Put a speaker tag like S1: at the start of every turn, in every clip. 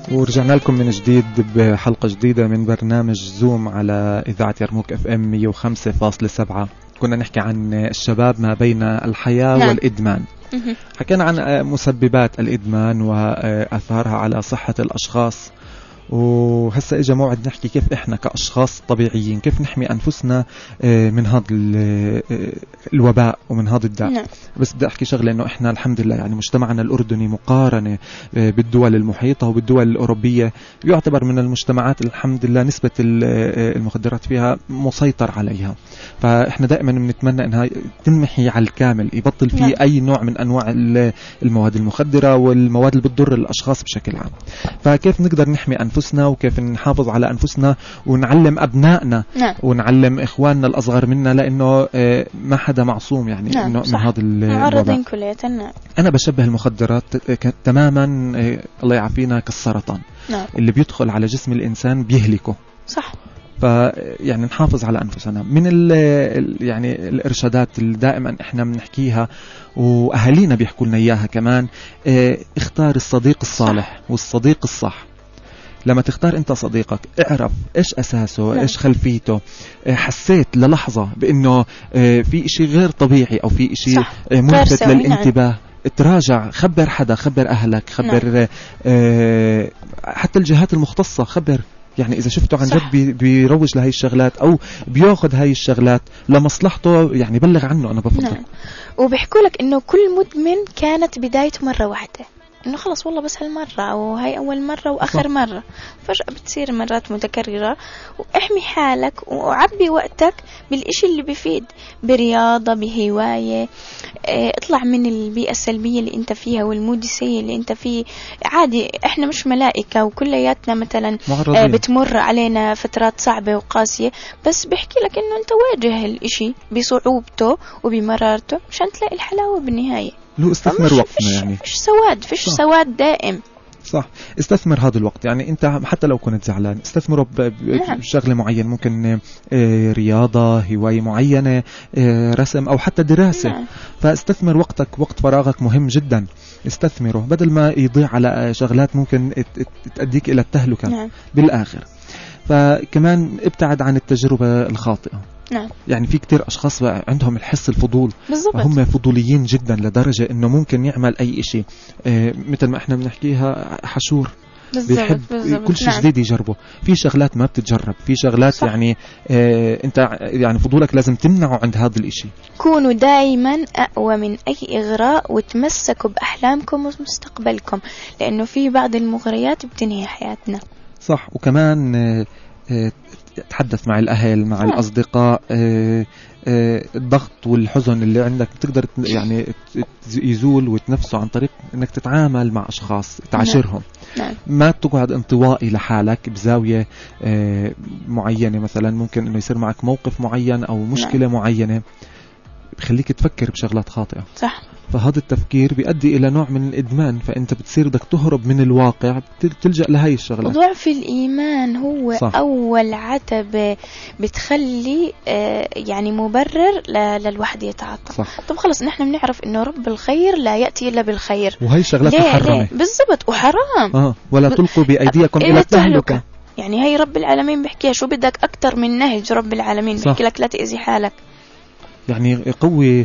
S1: ورجعنا لكم من جديد بحلقة جديدة من برنامج زوم على إذاعة يرموك اف ام 105.7. كنا نحكي عن الشباب ما بين الحياة والإدمان. حكينا عن مسببات الإدمان وأثارها على صحة الأشخاص، وهسا إجا موعد نحكي كيف إحنا كأشخاص طبيعيين كيف نحمي أنفسنا من هذا الوباء ومن هذا الداء. بس بدي أحكي شغلة، إنه إحنا الحمد لله يعني مجتمعنا الأردني مقارنة بالدول المحيطة وبالدول الأوروبية يعتبر من المجتمعات الحمد لله نسبة المخدرات فيها مسيطر عليها. فإحنا دائما بنتمنى إنها تنمحي على الكامل، يبطل فيه أي نوع من أنواع المواد المخدرة والمواد اللي بتضر الأشخاص بشكل عام. فكيف نقدر نحمي أنفسنا وكيف نحافظ على أنفسنا ونعلم أبنائنا ونعلم إخواننا الأصغر منا، لأنه ما حدا معصوم يعني إنه من هذا
S2: معرضين كلياتنا.
S1: أنا بشبه المخدرات تماما الله يعافينا كالسرطان اللي بيدخل على جسم الإنسان بيهلكه.
S2: صح.
S1: فيعني نحافظ على أنفسنا من يعني الإرشادات اللي دائما إحنا بنحكيها وأهالينا بيحكوا لنا إياها كمان. اختار الصديق الصالح والصديق الصح. لما تختار انت صديقك اعرف ايش اساسه ايش خلفيته. حسيت للحظة بانه في اشي غير طبيعي او في اشي ملفت للانتباه، تراجع، خبر حدا، خبر اهلك، خبر حتى الجهات المختصة، خبر. يعني إذا شفته عن جد بيروج لهاي الشغلات أو بياخد هاي الشغلات لمصلحته، يعني بلغ عنه. أنا بفضل
S2: وبيحكوا لك إنه كل مدمن كانت بدايته مرة واحدة، إنه خلص والله بس هالمرة أو هاي أول مرة وآخر مرة، فجأة بتصير مرات متكررة. واحمي حالك وعبي وقتك بالإشي اللي بيفيد، برياضة، بهواية. اطلع من البيئة السلبية اللي انت فيها والمود السيء اللي انت فيه. عادي، احنا مش ملائكة وكلياتنا مثلا بتمر علينا فترات صعبة وقاسية، بس بحكي لك إنه انت واجه الإشي بصعوبته وبمرارته مشان تلاقي الحلاوة بالنهاية.
S1: لو استثمر وقتنا، يعني
S2: فيش سواد دائم.
S1: صح، استثمر هذا الوقت. يعني انت حتى لو كنت زعلان استثمره بشغله معينه، ممكن رياضه، هوايه معينه، رسم او حتى دراسه. فاستثمر وقتك، وقت فراغك مهم جدا، استثمره بدل ما يضيع على شغلات ممكن تؤديك الى التهلكه بالاخر. فكمان ابتعد عن التجربه الخاطئه. يعني في كتير أشخاص عندهم الحس الفضول، هم فضوليين جدا لدرجة إنه ممكن يعمل أي إشي. مثل ما إحنا بنحكيها حشور، بيحب كل شيء جديد يجربه. في شغلات ما بتتجرب، في شغلات يعني أنت يعني فضولك لازم تمنعه عند هذا الإشي.
S2: كونوا دائما أقوى من أي إغراء وتمسكوا بأحلامكم ومستقبلكم، لأنه في بعض المغريات بتنهي حياتنا.
S1: صح. وكمان تحدث مع الأهل، مع الأصدقاء. الضغط والحزن اللي عندك بتقدر يعني يزول وتنفسه عن طريق انك تتعامل مع أشخاص، تعاشرهم. ما تقعد انطوائي لحالك بزاوية معينة. مثلا ممكن انه يصير معك موقف معين او مشكلة معينة بخليك تفكر بشغلات خاطئة.
S2: صح.
S1: فهذا التفكير بيؤدي إلى نوع من الإدمان، فأنت بتصير بدك تهرب من الواقع، تلجأ لهاي الشغلات.
S2: ضعف الإيمان هو صح. أول عتبة بتخلي يعني مبرر للواحد يتعاطى. طب خلص، نحن بنعرف إنه رب الخير لا يأتي إلا بالخير،
S1: وهي الشغلات محرمة
S2: بالضبط وحرام.
S1: ولا تلقوا بأيديكم إلى التهلكة.
S2: يعني هي رب العالمين بحكيها، شو بدك أكتر من نهج رب العالمين؟ بحكي لك لا تأذي حالك. يعني
S1: قوي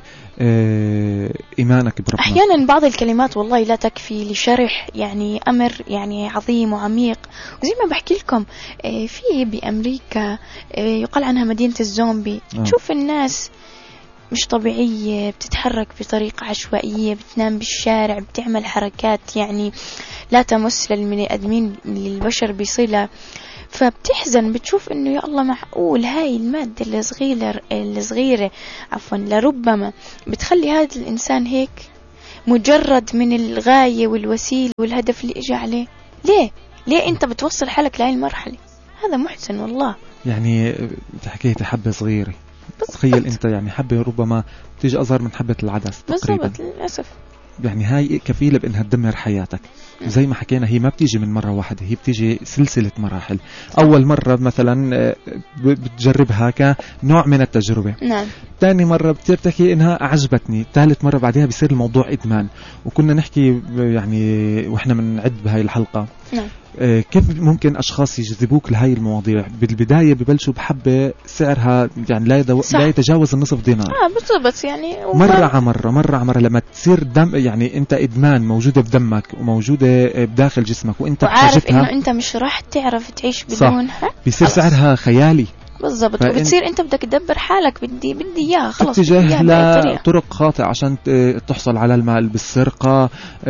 S1: إيمانك بربنا.
S2: أحيانا بعض الكلمات والله لا تكفي لشرح يعني أمر يعني عظيم وعميق. وزي ما بحكي لكم في بأمريكا يقال عنها مدينة الزومبي. تشوف الناس مش طبيعية، بتتحرك بطريقة عشوائية، بتنام بالشارع، بتعمل حركات يعني لا تمس للبني للبشر بصلة. فبتحزن، بتشوف انه يا الله معقول هاي المادة الصغيرة لربما بتخلي هذا الانسان هيك مجرد من الغاية والوسيلة والهدف اللي اجى عليه. ليه انت بتوصل حالك لهاي المرحلة؟ هذا محزن والله.
S1: يعني حكيت حبة صغيرة، تخيل انت يعني حبة ربما تيجي اصغر من حبة العدس تقريبا.
S2: بالضبط، للأسف.
S1: يعني هاي كفيلة بأنها تدمر حياتك. زي ما حكينا، هي ما بتيجي من مرة واحدة، هي بتيجي سلسلة مراحل. أول مرة مثلا بتجربها كنوع من التجربة. ثاني مرة بتحكي إنها أعجبتني. ثالث مرة بعدها بيصير الموضوع إدمان. وكنا نحكي يعني وإحنا بنعد بهاي الحلقة كيف ممكن أشخاص يجذبوك لهاي المواضيع؟ بالبداية ببلشوا بحبة سعرها يعني لا يتجاوز النصف دينار.
S2: بالضبط يعني
S1: مرة عمر لما تصير دم يعني أنت إدمان موجودة بدمك وموجودة بداخل جسمك وأنت
S2: وعارف إنه أنت مش راح تعرف تعيش بدونها،
S1: بيصير سعرها خيالي.
S2: بالضبط. وبتصير انت بدك تدبر حالك، بدي اياها خلص،
S1: تتجه لطرق خاطئة عشان تحصل على المال، بالسرقة،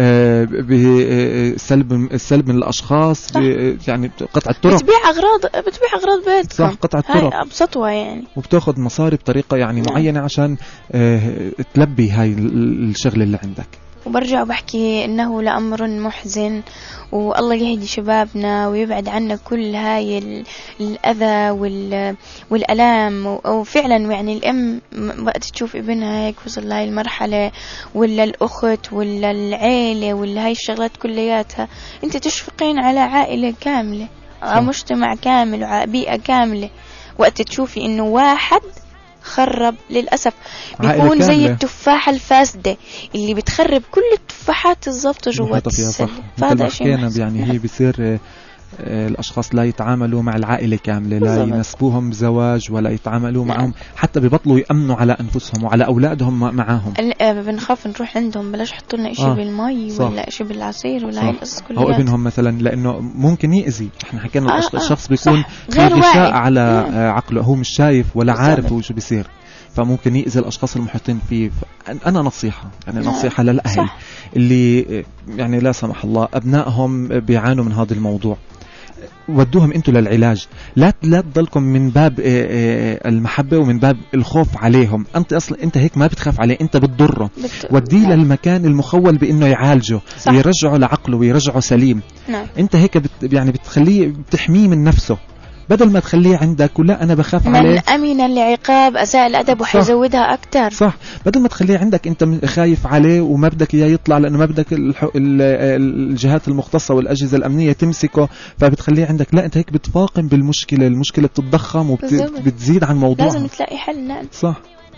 S1: بسلب من الاشخاص، يعني قطع الطرق،
S2: بتبيع اغراض بيتكم،
S1: صح، قطع الطرق
S2: ابسطها يعني،
S1: وبتاخذ مصاري بطريقة يعني معينة عشان تلبي هاي الشغلة اللي عندك.
S2: وبرجع وبحكي إنه لأمر محزن، والله يهدي شبابنا ويبعد عنا كل هاي الأذى والألام. وفعلا يعني الأم وقت تشوف ابنها هيك وصل لهاي المرحلة، ولا الأخت ولا العيلة ولا هاي الشغلات كلياتها، أنت تشفقين على عائلة كاملة، على مجتمع كامل وعلى بيئة كاملة. وقت تشوفي إنه واحد خرب، للأسف بيكون زي التفاحة الفاسدة اللي بتخرب كل التفاحات الزبطة جوات السلة.
S1: فهذا شيء يعني هي بيصير الأشخاص لا يتعاملوا مع العائلة كاملة، لا ينسبوهم بزواج ولا يتعاملوا معهم، حتى ببطلوا يأمنوا على أنفسهم وعلى أولادهم معاهم.
S2: بنخاف نروح عندهم بلاش يحطوا لنا إشي بالمي ولا إشي بالعصير ولا هاي القصص كلها.
S1: أو ابنهم مثلا لأنه ممكن يأذي. إحنا حكينا الشخص بيكون في غشاء على عقله، هو مش شايف ولا عارف هو شو بيصير، فممكن يأذي الأشخاص المحيطين فيه. أنا نصيحة يعني نصيحة للأهل اللي يعني لا سمح الله أبنائهم بيعانوا من هذا الموضوع، ودوهم انتوا للعلاج. لا تضلكم من باب المحبة ومن باب الخوف عليهم. انت هيك ما بتخاف عليه، انت بتضره. وديه للمكان المخول بانه يعالجه ويرجعه لعقله ويرجعه سليم. انت هيك يعني بتخليه، بتحميه من نفسه، بدل ما تخليه عندك ولا أنا بخاف عليه،
S2: من أمن لعقاب أساء الأدب وحيزودها أكتر.
S1: صح، بدل ما تخليه عندك أنت خايف عليه وما بدك إياه يطلع، لأنه ما بدك الجهات المختصة والأجهزة الأمنية تمسكه، فبتخليه عندك. لا، أنت هيك بتفاقم بالمشكلة، المشكلة بتتضخم وبتزيد عن موضوع.
S2: لازم تلاقي حل.
S1: صح.